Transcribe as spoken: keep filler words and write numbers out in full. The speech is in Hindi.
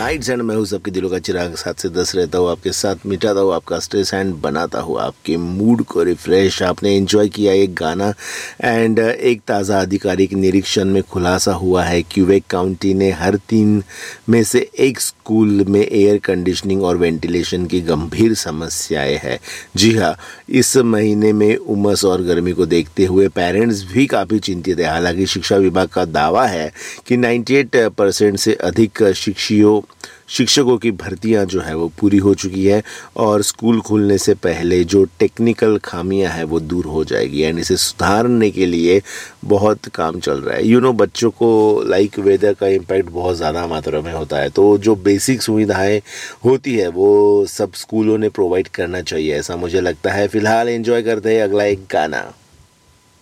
नाइट्स एंड मैं हूँ सबके दिलों का चिराग, साथ से दस रहता हूँ आपके साथ, मिटाता हूँ आपका स्ट्रेस एंड बनाता हूँ आपके मूड को रिफ्रेश। आपने एंजॉय किया एक गाना एंड एक ताज़ा आधिकारिक निरीक्षण में खुलासा हुआ है क्यूबेक काउंटी ने हर तीन में से एक स्कूल में एयर कंडीशनिंग और वेंटिलेशन की गंभीर समस्याएं हैं। जी हाँ, इस महीने में उमस और गर्मी को देखते हुए पेरेंट्स भी काफ़ी चिंतित है। हालांकि शिक्षा विभाग का दावा है कि अट्ठानवे परसेंट से अधिक शिक्षियों शिक्षकों की भर्तियां जो है वो पूरी हो चुकी है और स्कूल खुलने से पहले जो टेक्निकल खामियां हैं वो दूर हो जाएगी एंड इसे सुधारने के लिए बहुत काम चल रहा है। यू नो बच्चों को लाइक वेदर का इम्पैक्ट बहुत ज़्यादा मात्रा में होता है, तो जो बेसिक सुविधाएं होती है वो सब स्कूलों ने प्रोवाइड करना चाहिए, ऐसा मुझे लगता है। फ़िलहाल एंजॉय करते हैं अगला एक गाना।